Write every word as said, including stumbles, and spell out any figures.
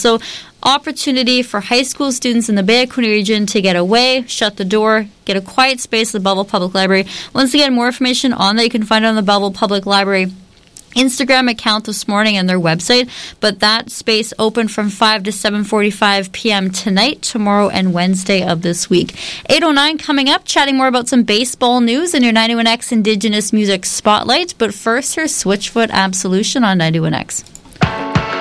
So opportunity for high school students in the Bay of Quinte region to get away, shut the door, get a quiet space at the Belleville Public Library. Once again, more information on that you can find on the Belleville Public Library Instagram account this morning and their website, but that space open from five to seven forty-five p.m. tonight, tomorrow, and Wednesday of this week. eight oh nine coming up, chatting more about some baseball news in your ninety-one X Indigenous Music Spotlight, but first, here's Switchfoot Absolution on ninety-one X.